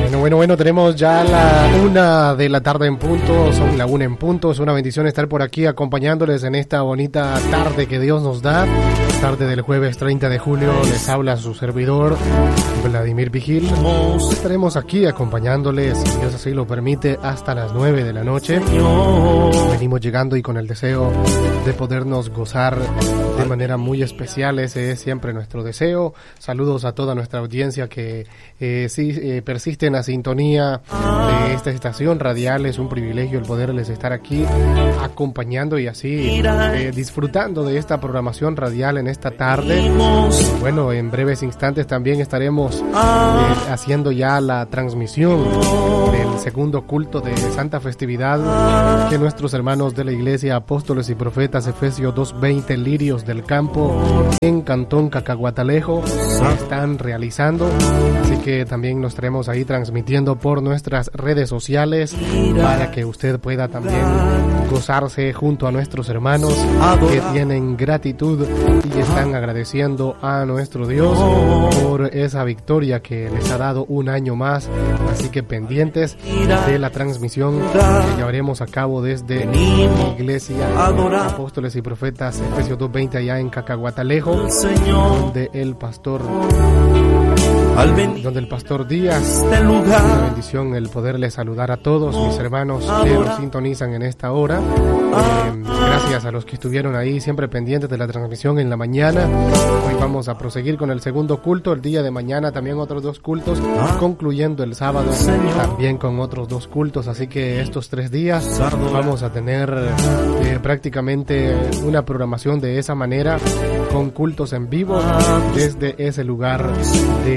Bueno, tenemos ya la 1 de la tarde en punto, son la 1 en punto. Es una bendición estar por aquí acompañándoles en esta bonita tarde que Dios nos da. Tarde del jueves 30 de julio, les habla su servidor, Vladimir Vigil. Estaremos aquí acompañándoles, si Dios así lo permite, hasta las 9 de la noche. Venimos llegando y con el deseo de podernos gozar de manera muy especial. Ese es siempre nuestro deseo. Saludos a toda nuestra audiencia que persiste en la sintonía de esta estación radial. Es un privilegio el poderles estar aquí acompañando y así disfrutando de esta programación radial en esta tarde. Bueno, en breves instantes también estaremos haciendo ya la transmisión del segundo culto de Santa Festividad que nuestros hermanos de la Iglesia Apóstoles y Profetas Efesios 2:20 Lirios del Campo en Cantón Cacaguatalejo están realizando. Así que también nos estaremos ahí transmitiendo por nuestras redes sociales para que usted pueda también gozarse junto a nuestros hermanos que tienen gratitud y están agradeciendo a nuestro Dios por esa victoria que les ha dado un año más. Así que pendientes de la transmisión que llevaremos a cabo desde la Iglesia Apóstoles y Profetas Efesios 2:20 allá en Cacaguatalejo, donde el pastor Díaz. Una bendición el poderles saludar a todos mis hermanos que nos sintonizan en esta hora. Gracias a los que estuvieron ahí siempre pendientes de la transmisión en la mañana. Hoy vamos a proseguir con el segundo culto. El día de mañana también otros 2 cultos, concluyendo el sábado también con otros 2 cultos. Así que estos 3 días vamos a tener prácticamente una programación de esa manera, con cultos en vivo desde ese lugar de